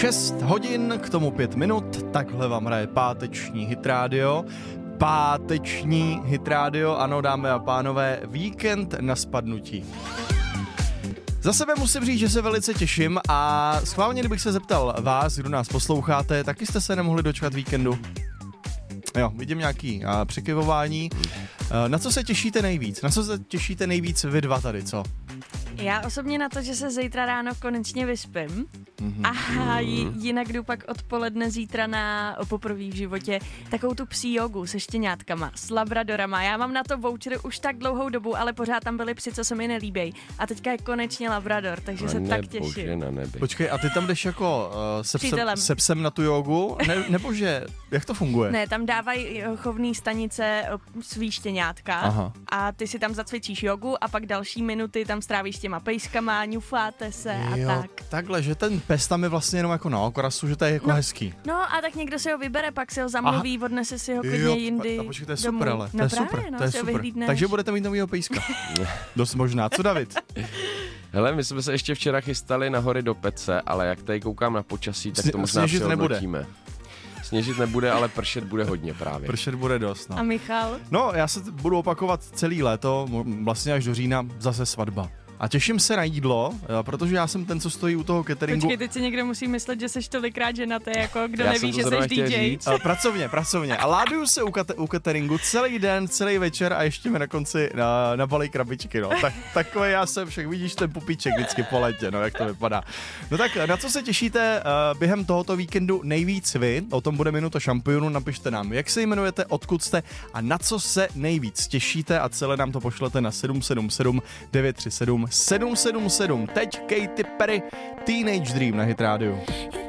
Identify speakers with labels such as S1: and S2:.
S1: 6 hodin, k tomu 5 minut, takhle vám hraje páteční Hit Radio. Páteční Hit Radio, ano, dámy a pánové, víkend na spadnutí. Za sebe musím říct, že se velice těším a schválně, kdybych se zeptal vás, kdo nás posloucháte, taky jste se nemohli dočkat víkendu? Jo, vidím nějaký přikyvování. Na co se těšíte nejvíc? Na co se těšíte nejvíc vy dva tady, co?
S2: Já osobně na to, že se zítra ráno konečně vyspím. A jinak jdu pak odpoledne zítra na poprvé v životě takovou tu psí jogu se štěňátkama, s labradorama. Já mám na to voucher už tak dlouhou dobu, ale pořád tam byly psi, co se mi nelíbej. A teďka je konečně labrador, takže se tak těším.
S1: Počkej, a ty tam jdeš jako se psem na tu jogu? Nebože, jak to funguje?
S2: Ne, tam dávají chovný stanice svý štěňátka.
S1: Aha.
S2: A ty si tam zacvičíš jogu a pak další minuty tam strávíš těma pejskama, ňufáte se a tak.
S1: Takhle, že ten pes tam je vlastně jenom jako na okrasu, že to je jako hezký.
S2: No a tak někdo si ho vybere, pak si ho zamluví, odnese si ho klidně jindy.
S1: A počkej, to je super, ale.
S2: No
S1: to je
S2: právě,
S1: super,
S2: no,
S1: to je super. Takže budete mít novýho pejska. Dost možná. Co, David?
S3: Hele, my jsme se ještě včera chystali na hory do Pece, ale jak tady koukám na počasí, tak to možná přehodnotíme. Sněžit nebude, ale pršet bude hodně právě.
S1: Pršet bude dost, no.
S2: A Michal?
S1: No, já se budu opakovat celý léto, vlastně až do října, zase svatba. A těším se na jídlo, protože já jsem ten, co stojí u toho cateringu.
S2: Počkej, teď si někdo musí myslet, že seš tolikrát ženatý, jako kdo neví, že seš DJ.
S1: Pracovně. A láduju se u cateringu celý den, celý večer a ještě mi na konci nabalej krabičky, no. Takové já jsem, však vidíš ten pupíček vždycky po letě, no, jak to vypadá. No tak, na co se těšíte během tohoto víkendu nejvíc vy? O tom bude Minuta šampionů, napište nám, jak se jmenujete, odkud jste a na co se nejvíc těšíte a celé nám to pošlete na 777 937 777. Teď Katy Perry, Teenage Dream na Hit Radio.